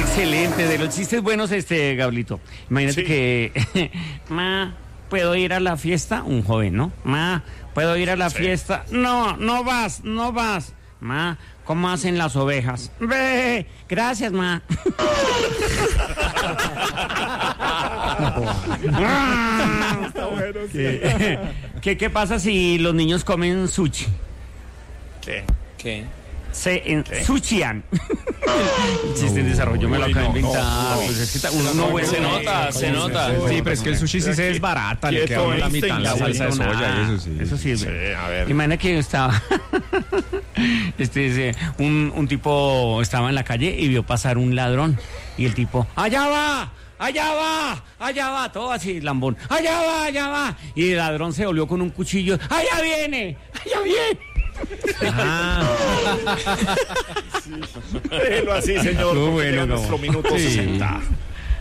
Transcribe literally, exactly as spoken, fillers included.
Excelente, de los chistes buenos, este, Gablito. Imagínate Sí. que, ma, ¿puedo ir a la fiesta? Un joven, ¿no? Ma, ¿puedo ir a la Sí. fiesta? No, no vas, no vas. Ma, ¿cómo hacen las ovejas? Ve, gracias, ma. Está bueno, sí. ¿Qué, ¿Qué, qué pasa si los niños comen sushi? ¿Qué? ¿Qué? Se ensucian. El chiste en desarrollo me lo Uy, acabo de no, inventar. no, Pues es que ta- uno no vuelve- Se nota, se nota. Sí, pero es que el sushi sí se desbarata, le Quieto, queda la mitad en la Einstein, salsa de no, soya nada. y eso sí. Eso sí es Sí, verdad. a ver. Imagina que yo estaba. este, ese, un, un tipo estaba en la calle y vio pasar un ladrón. Y el tipo, ¡allá va! ¡Allá va! ¡Allá va! Todo así, lambón. ¡Allá va! ¡Allá va! Y el ladrón se volvió con un cuchillo. ¡Allá viene! ¡Allá viene! Déjelo así, señor. Estuvo porque bueno, llega no. nuestro minuto Sí. sesenta.